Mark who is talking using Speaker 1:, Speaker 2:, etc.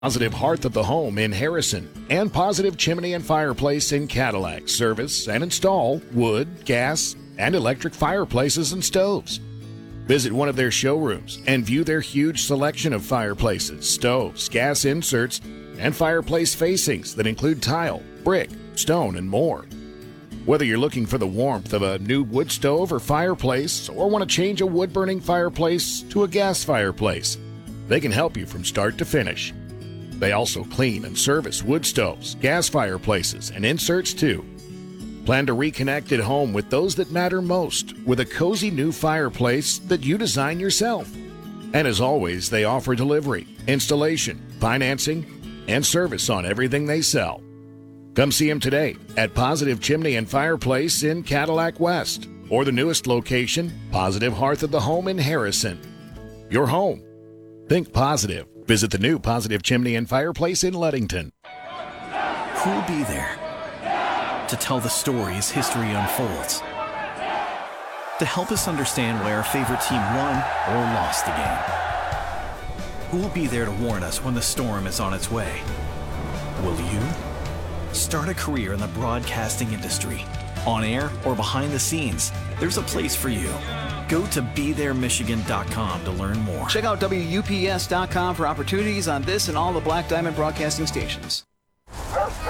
Speaker 1: Positive Hearth of the Home in Harrison, and Positive Chimney and Fireplace in Cadillac. Service and install wood, gas, and electric fireplaces and stoves. Visit one of their showrooms and view their huge selection of fireplaces, stoves, gas inserts, and fireplace facings that include tile, brick, stone, and more. Whether you're looking for the warmth of a new wood stove or fireplace, or want to change a wood-burning fireplace to a gas fireplace, they can help you from start to finish. They also clean and service wood stoves, gas fireplaces, and inserts too. Plan to reconnect at home with those that matter most with a cozy new fireplace that you design yourself. And as always, they offer delivery, installation, financing, and service on everything they sell. Come see them today at Positive Chimney and Fireplace in Cadillac West, or the newest location, Positive Hearth of the Home in Harrison. Your home. Think positive. Visit the new Positive Chimney and Fireplace in Ludington.
Speaker 2: Who'll be there to tell the story as history unfolds? To help us understand why our favorite team won or lost the game? Who'll be there to warn us when the storm is on its way? Will you? Start a career in the broadcasting industry. On air or behind the scenes, there's a place for you. Go to BeThereMichigan.com to learn more.
Speaker 3: Check out WUPS.com for opportunities on this and all the Black Diamond Broadcasting stations.